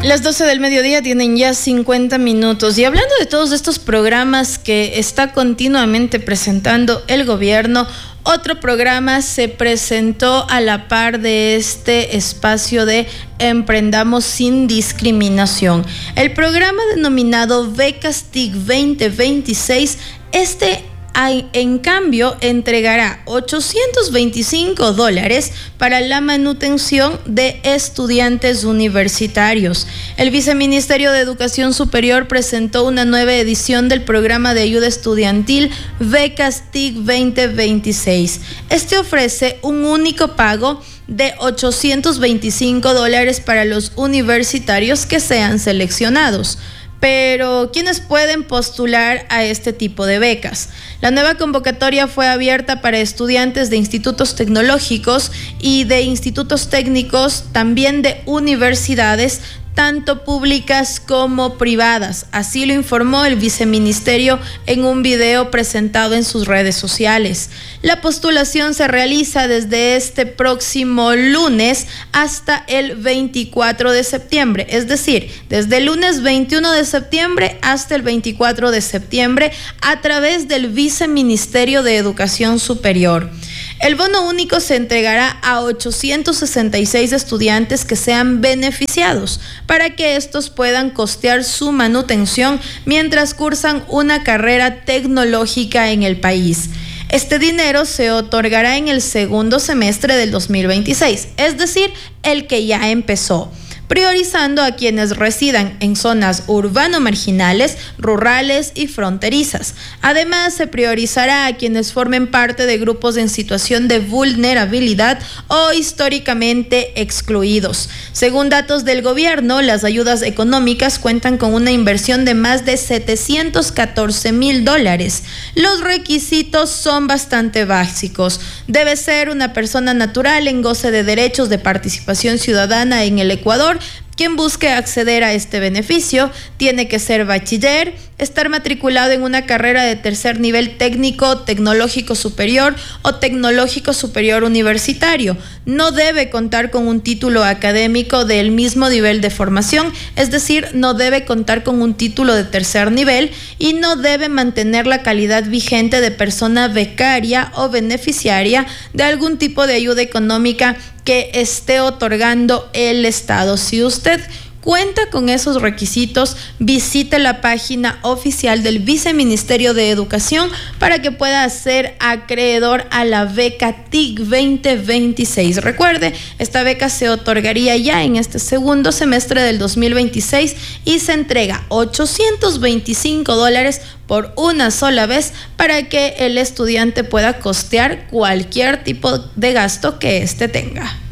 Las 12 del mediodía tienen ya 50 minutos y hablando de todos estos programas que está continuamente presentando el gobierno, otro programa se presentó a la par de este espacio de Emprendamos sin Discriminación. El programa denominado Becas TIC 2026, en cambio, entregará $825 para la manutención de estudiantes universitarios. El Viceministerio de Educación Superior presentó una nueva edición del programa de ayuda estudiantil Becas TIC 2026. Este ofrece un único pago de $825 para los universitarios que sean seleccionados. Pero, ¿quiénes pueden postular a este tipo de becas? La nueva convocatoria fue abierta para estudiantes de institutos tecnológicos y de institutos técnicos, también de universidades, tanto públicas como privadas. Así lo informó el viceministerio en un video presentado en sus redes sociales. La postulación se realiza desde este próximo lunes hasta el 24 de septiembre, es decir, desde el lunes 21 de septiembre hasta el 24 de septiembre a través del Viceministerio de Educación Superior. El bono único se entregará a 866 estudiantes que sean beneficiados para que estos puedan costear su manutención mientras cursan una carrera tecnológica en el país. Este dinero se otorgará en el segundo semestre del 2026, es decir, el que ya empezó, priorizando a quienes residan en zonas urbano-marginales, rurales y fronterizas. Además, se priorizará a quienes formen parte de grupos en situación de vulnerabilidad o históricamente excluidos. Según datos del gobierno, las ayudas económicas cuentan con una inversión de más de $714,000. Los requisitos son bastante básicos. Debe ser una persona natural en goce de derechos de participación ciudadana en el Ecuador. Quien busque acceder a este beneficio tiene que ser bachiller, estar matriculado en una carrera de tercer nivel técnico, tecnológico superior o tecnológico superior universitario. No debe contar con un título académico del mismo nivel de formación, es decir, no debe contar con un título de tercer nivel y no debe mantener la calidad vigente de persona becaria o beneficiaria de algún tipo de ayuda económica que esté otorgando el Estado. Si usted cuenta con esos requisitos, visite la página oficial del Viceministerio de Educación para que pueda ser acreedor a la beca TIC 2026. Recuerde, esta beca se otorgaría ya en este segundo semestre del 2026 y se entrega $825 por una sola vez para que el estudiante pueda costear cualquier tipo de gasto que éste tenga.